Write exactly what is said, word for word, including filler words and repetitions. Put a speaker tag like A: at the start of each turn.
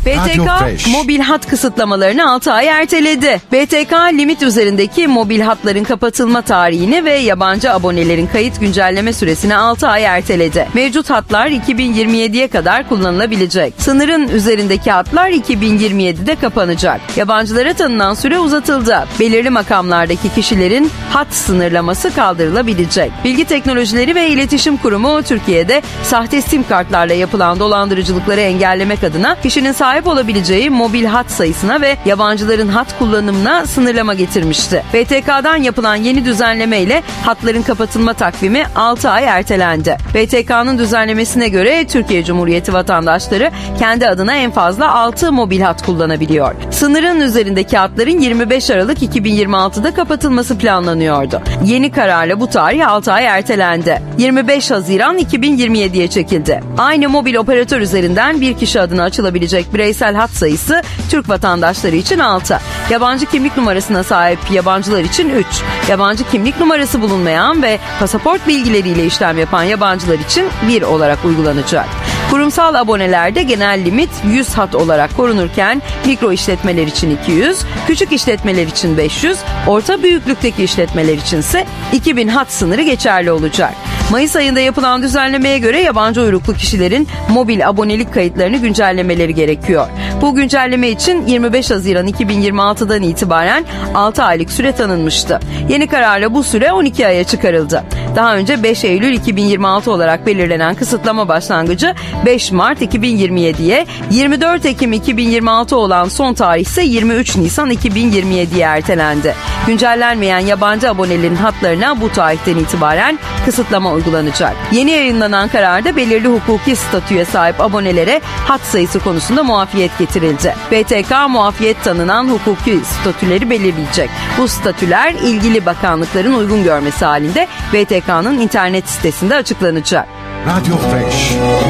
A: B T K mobil hat kısıtlamalarını altı ay erteledi. B T K limit üzerindeki mobil hatların kapatılma tarihini ve yabancı abonelerin kayıt güncelleme süresini altı ay erteledi. Mevcut hatlar iki bin yirmi yediye kadar kullanılabilecek. Sınırın üzerindeki hatlar iki bin yirmi yedide kapanacak. Yabancılara tanınan süre uzatıldı. Belirli makamlardaki kişilerin hat sınırlaması kaldırılabilecek. Bilgi Teknolojileri ve İletişim Kurumu Türkiye'de sahte sim kartlarla yapılan dolandırıcılıkları engellemek adına kişinin sahip olabileceği mobil hat sayısına ve yabancıların hat kullanımına sınırlama getirmişti. B T K'dan yapılan yeni düzenleme ile hatların kapatılma takvimi altı ay ertelendi. B T K'nın düzenlemesine göre Türkiye Cumhuriyeti vatandaşları kendi adına en fazla altı mobil hat kullanabiliyor. Sınırın üzerindeki hatların yirmi beş Aralık iki bin yirmi altıda kapatılması planlanıyordu. Yeni kararla bu tarih altı ay ertelendi. yirmi beş Haziran iki bin yirmi yediye çekildi. Aynı mobil operatör üzerinden bir kişi adına açılabilecek bireysel hat sayısı Türk vatandaşları için altı. Yabancı kimlik numarasına sahip yabancılar için üç. Yabancı kimlik numarası bulunmayan ve pasaport bilgileriyle işlem yapan yabancılar için bir olarak uygulanacak. Kurumsal abonelerde genel limit yüz hat olarak korunurken mikro işletmeler için iki yüz, küçük işletmeler için beş yüz, orta büyüklükteki işletmeler için ise iki bin hat sınırı geçerli olacak. Mayıs ayında yapılan düzenlemeye göre yabancı uyruklu kişilerin mobil abonelik kayıtlarını güncellemeleri gerekiyor. Bu güncelleme için yirmi beş Haziran iki bin yirmi altıdan itibaren altı aylık süre tanınmıştı. Yeni kararla bu süre on iki aya çıkarıldı. Daha önce beş Eylül iki bin yirmi altı olarak belirlenen kısıtlama başlangıcı beş Mart iki bin yirmi yediye, yirmi dört Ekim iki bin yirmi altı olan son tarih ise yirmi üç Nisan iki bin yirmi yediye ertelendi. Güncellenmeyen yabancı abonelerin hatlarına bu tarihten itibaren kısıtlama uygulanacak. Yeni yayınlanan kararda belirli hukuki statüye sahip abonelere hat sayısı konusunda muafiyet getirildi. B T K muafiyet tanınan hukuki statüleri belirleyecek. Bu statüler ilgili bakanlıkların uygun görmesi halinde B T K'nın internet sitesinde açıklanacak.
B: Radyo Fresh.